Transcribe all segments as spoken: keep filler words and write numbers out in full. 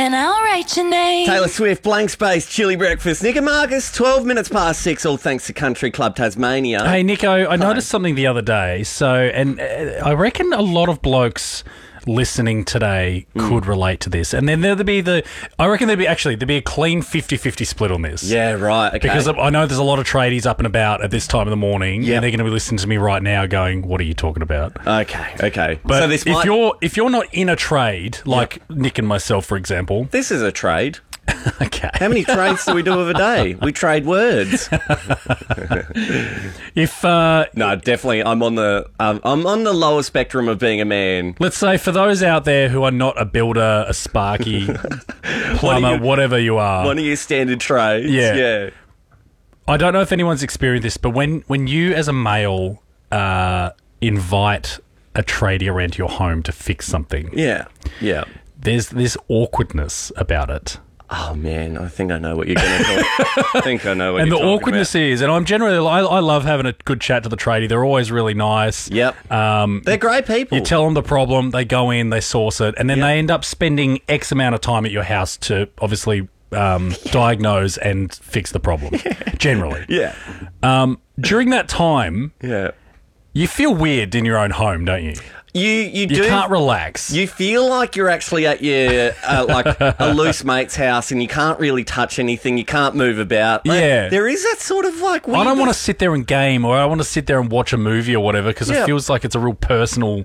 and I'll write your name. Taylor Swift, Blank Space, Chili Breakfast. Nick and Marcus, twelve minutes past six, all thanks to Country Club Tasmania. Hey, Nico, I noticed something the other day. So, and uh, I reckon a lot of blokes listening today could relate to this. And then there'd be the, I reckon there'd be actually, there'd be a clean fifty-fifty split on this. Yeah, right, okay. Because I know there's a lot of tradies up and about at this time of the morning, Yep. and they're going to be listening to me right now going, what are you talking about? Okay, okay. But so this if might... you're if you're not in a trade, like Nick and myself, for example. This is a trade. Okay. How many trades do we do of a day? We trade words. If uh, No, definitely. I'm on the um, I'm on the lower spectrum of being a man. let's say for those out there who are not a builder, a sparky, plumber, you- whatever you are, One of your standard trades. Yeah. Yeah. I don't know if anyone's experienced this, but when, when you as a male uh, invite a tradie around to your home to fix something, Yeah. Yeah. there's this awkwardness about it. Oh, man, I think I know what you're going to talk I think I know what And you're the talking awkwardness about. is, and I'm generally, I, I love having a good chat to the tradie. They're always really nice. Yep. Um, They're great people. You tell them the problem, they go in, they source it, and then Yep. they end up spending X amount of time at your house to obviously um, diagnose and fix the problem, generally. Yeah. Um, during that time, Yeah. you feel weird in your own home, don't you? You you You do can't relax. You feel like you're actually at your uh, like a loose mate's house, and you can't really touch anything. You can't move about. Like, Yeah. there is that sort of like. I don't want to weirdness. sit there and game, or I want to sit there and watch a movie or whatever, because Yeah. it feels like it's a real personal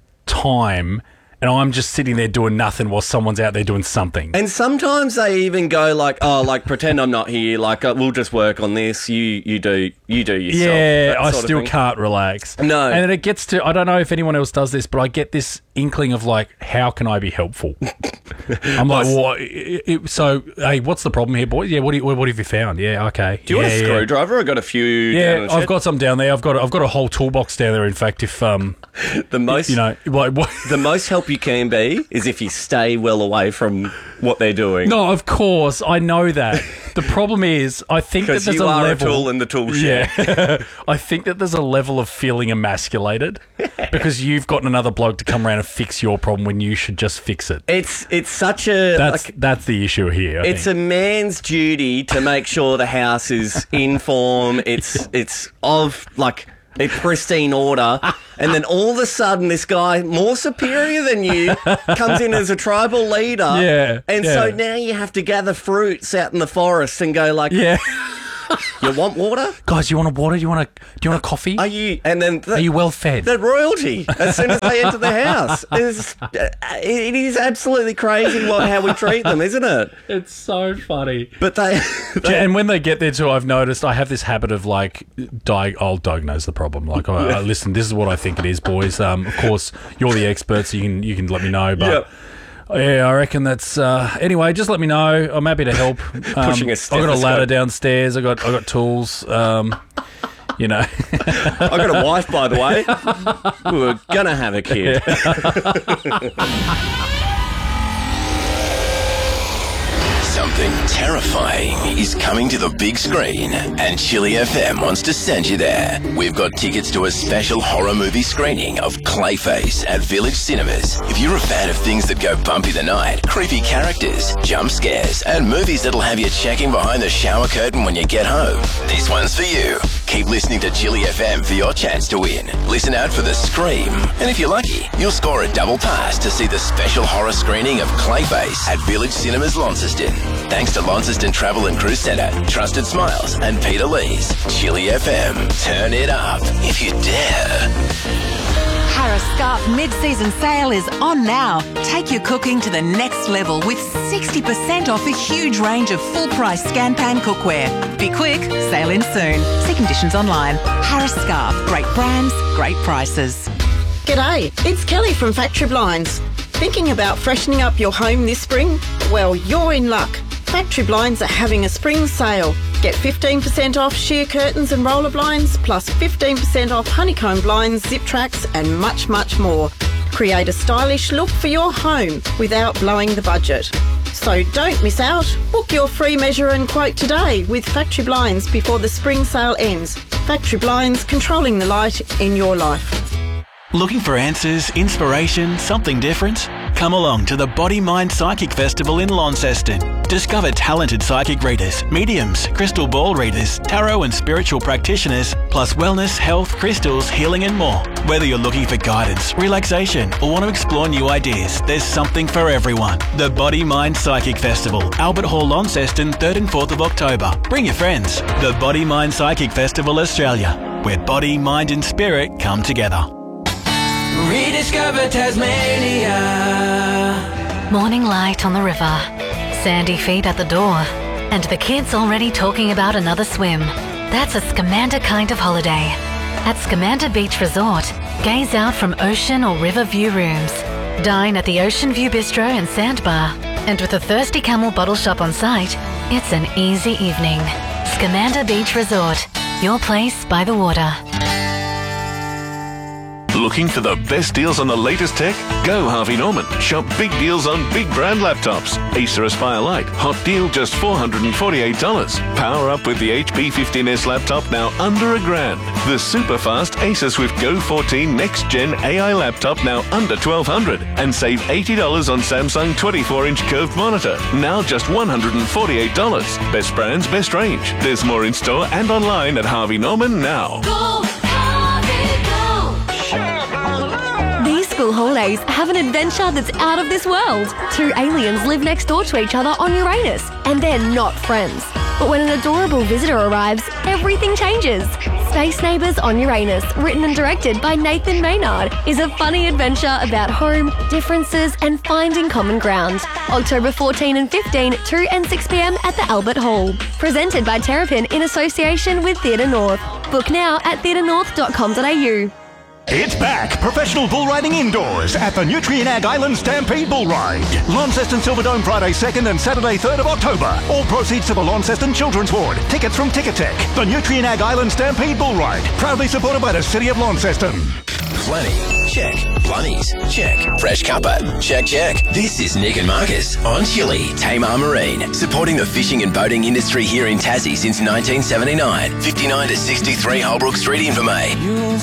time, and I'm just sitting there doing nothing while someone's out there doing something. And sometimes they even go like, "Oh, like pretend I'm not here. Like uh, we'll just work on this. You you do you do yourself." Yeah, that I sort of still thing. can't relax. No. And then it gets to, I don't know if anyone else does this, but I get this inkling of like, how can I be helpful? I'm like, well, it, it, so, hey, what's the problem here, boy? Yeah, what, do you, what have you found? Yeah, okay. Do you yeah, want a yeah. screwdriver? I got a few. Yeah, down the I've shed. got some down there. I've got I've got a whole toolbox down there. In fact, if um, the most. you know, like, what, the most help you can be is if you stay well away from what they're doing. no, of course, I know that. The problem is, I think that because there's you a are level. a tool in the tool shed. Yeah, I think that there's a level of feeling emasculated because you've gotten another bloke to come around and fix your problem when you should just fix it. It's it's such a That's like, that's the issue here. I it's think. a man's duty to make sure the house is in form. It's it's of like a pristine order, and then all of a sudden, this guy more superior than you comes in as a tribal leader. Yeah, and yeah. so now you have to gather fruits out in the forest and go like, yeah, you want water? guys, you want a water? You want a? Do you want a coffee? Are you? And then the, Are you well fed? the royalty as soon as they enter the house. It's, it is absolutely crazy what how we treat them, isn't it? It's so funny. But they, they And when they get there too, I've noticed I have this habit of like, di- I'll diagnose the problem. Like, I, I, listen, this is what I think it is, boys. Um, of course, you're the expert, so you can you can let me know. But Yep. yeah, I reckon that's. Uh, anyway, just let me know. I'm happy to help. Um, Pushing a I've got a ladder stethoscope. downstairs. I got I got tools. Um, you know. I got a wife, by the way. We were gonna have a kid. Something terrifying is coming to the big screen, and Chili F M wants to send you there. We've got tickets to a special horror movie screening of Clayface at Village Cinemas. If you're a fan of things that go bumpy the night, creepy characters, jump scares, and movies that'll have you checking behind the shower curtain when you get home, this one's for you. Keep listening to Chili F M for your chance to win. Listen out for the Scream. And if you're lucky, you'll score a double pass to see the special horror screening of Clayface at Village Cinemas Launceston. Thanks to Launceston Travel and Cruise Centre, Trusted Smiles, and Peter Lee's. Chili F M. Turn it up if you dare. Harris Scarf mid-season sale is on now. Take your cooking to the next level with sixty percent off a huge range of full-price scan pan cookware. Be quick, sale in soon. See conditions online. Harris Scarf, great brands, great prices. G'day, it's Kelly from Factory Blinds. Thinking about freshening up your home this spring? Well, you're in luck. Factory Blinds are having a spring sale. Get fifteen percent off sheer curtains and roller blinds, plus fifteen percent off honeycomb blinds, zip tracks, and much, much more. Create a stylish look for your home without blowing the budget. So don't miss out. Book your free measure and quote today with Factory Blinds before the spring sale ends. Factory Blinds, controlling the light in your life. Looking for answers, inspiration, something different? Come along to the Body Mind Psychic Festival in Launceston. Discover talented psychic readers, mediums, crystal ball readers, tarot and spiritual practitioners, plus wellness, health, crystals, healing and more. Whether you're looking for guidance, relaxation or want to explore new ideas, there's something for everyone. The Body Mind Psychic Festival, Albert Hall, Launceston, third and fourth of October. Bring your friends. The Body Mind Psychic Festival Australia, where body, mind and spirit come together. Rediscover Tasmania. Morning light on the river, sandy feet at the door, and the kids already talking about another swim. That's a Scamander kind of holiday. At Scamander Beach Resort, gaze out from ocean or river view rooms. Dine at the Ocean View Bistro and Sandbar. And with a Thirsty Camel bottle shop on site, it's an easy evening. Scamander Beach Resort, your place by the water. Looking for the best deals on the latest tech? Go Harvey Norman. Shop big deals on big brand laptops. Acer Aspire Lite. Hot deal just four hundred forty-eight dollars. Power up with the H P fifteen S laptop now under a grand. The super fast Acer Swift Go fourteen Next Gen A I laptop now under twelve hundred dollars. And save eighty dollars on Samsung twenty-four inch curved monitor. Now just one hundred forty-eight dollars. Best brands, best range. There's more in store and online at Harvey Norman now. Go, Harvey, go! These school holidays have an adventure that's out of this world. Two aliens live next door to each other on Uranus, and they're not friends. But when an adorable visitor arrives, everything changes. Space Neighbours on Uranus, written and directed by Nathan Maynard, is a funny adventure about home, differences and finding common ground. October fourteenth and fifteenth, two and six p m at the Albert Hall. Presented by Terrapin in association with Theatre North. Book now at theatre north dot com dot a u. It's back! Professional bull riding indoors at the Nutrien Ag Island Stampede Bull Ride. Launceston Silverdome Friday second and Saturday third of October. All proceeds to the Launceston Children's Ward. Tickets from Ticketek. The Nutrien Ag Island Stampede Bull Ride. Proudly supported by the City of Launceston. Plenty. Check. Blunnies. Check. Fresh cuppa. Check, check. This is Nick and Marcus on Chile, Tamar Marine, supporting the fishing and boating industry here in Tassie since nineteen seventy-nine. fifty-nine to sixty-three Holbrook Street, Invermay.